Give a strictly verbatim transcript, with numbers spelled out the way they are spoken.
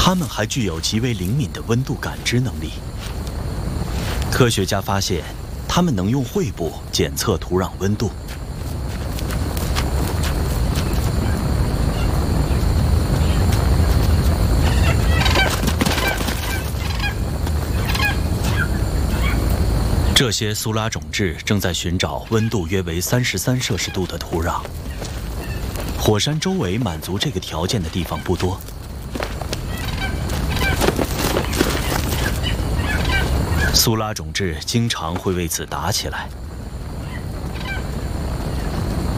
它们还具有极为灵敏的温度感知能力。科学家发现，它们能用喙部检测土壤温度。 这些苏拉种质正在寻找温度约为三十三摄氏度的土壤。火山周围满足这个条件的地方不多。苏拉种质经常会为此打起来。